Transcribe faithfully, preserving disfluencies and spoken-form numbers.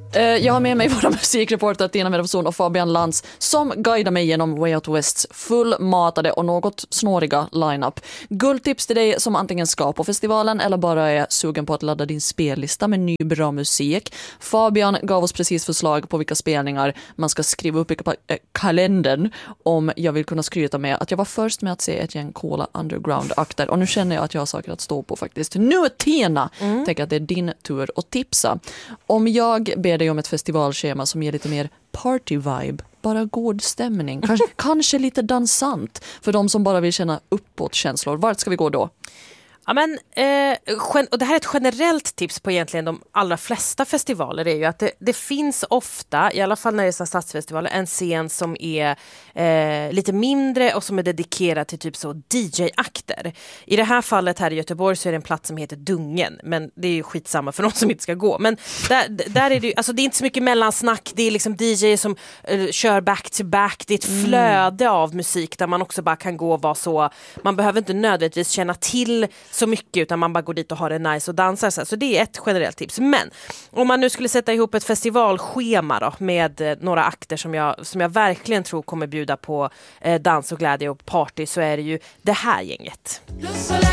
Jag har med mig våra musikreporter Tina Medovson och Fabian Lantz som guidar mig genom Way Out Wests fullmatade och något snåriga lineup. Guldtips till dig som antingen ska på festivalen eller bara är sugen på att ladda din spellista med ny bra musik. Fabian gav oss precis förslag på vilka spelningar man ska skriva upp i kalendern om jag vill kunna skryta med att jag var först med att se ett gäng coola underground-akter. Och nu känner jag att jag har saker att stå på faktiskt. Nu Tina, mm. tänker att det är din tur att tipsa. Om jag ber dig om ett festivalschema som ger lite mer party-vibe, bara god stämning, kanske, kanske lite dansant för de som bara vill känna uppåt känslor. Vart ska vi gå då? Ja, men, eh, och det här är ett generellt tips på egentligen de allra flesta festivaler är ju att det, det finns ofta, i alla fall när det är så stadsfestivaler, en scen som är eh, lite mindre och som är dedikerad till typ så D J-akter. I det här fallet här i Göteborg så är det en plats som heter Dungen, men det är ju skitsamma för de som inte ska gå. Men där, där är det, alltså det är inte så mycket mellansnack, det är liksom D J som eh, kör back to back, det är ett flöde mm. av musik där man också bara kan gå och vara så, man behöver inte nödvändigtvis känna till så mycket utan man bara går dit och har det nice och dansar så. Så det är ett generellt tips. Men om man nu skulle sätta ihop ett festivalschema då, med eh, några akter som jag, som jag verkligen tror kommer bjuda på eh, dans och glädje och party, så är det ju det här gänget.